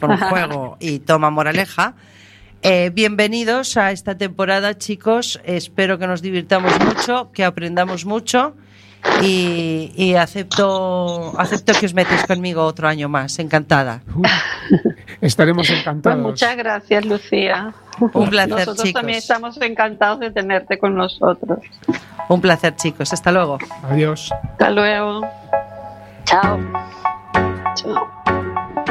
por un juego y toma moraleja. Bienvenidos a esta temporada, chicos. Espero que nos divirtamos mucho, que aprendamos mucho y acepto que os metáis conmigo otro año más. Encantada. Estaremos encantados. Pues muchas gracias, Lucía. Un placer, nosotros chicos. También estamos encantados de tenerte con nosotros. Un placer, chicos. Hasta luego. Adiós. Hasta luego. Chao. Chao.